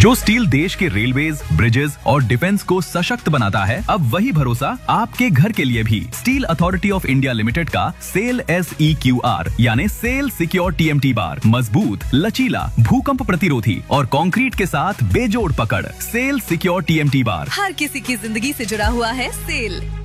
जो स्टील देश के रेलवेज, ब्रिजेस और डिफेंस को सशक्त बनाता है, अब वही भरोसा आपके घर के लिए भी। Steel authority of India limited का सेल SEQR यानी सेल सिक्योर TMT बार मजबूत, लचीला, भूकंप प्रतिरोधी और कंक्रीट के साथ बेजोड़ पकड़। सेल सिक्योर TMT बार हर किसी की जिंदगी से जुड़ा हुआ है। सेल।